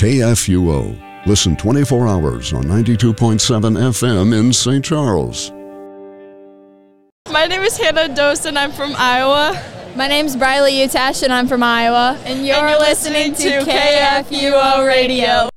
KFUO. Listen 24 hours on 92.7 FM in St. Charles. My name is Hannah Dost and I'm from Iowa. My name's Briley Utash and I'm from Iowa. And you're listening to KFUO Radio.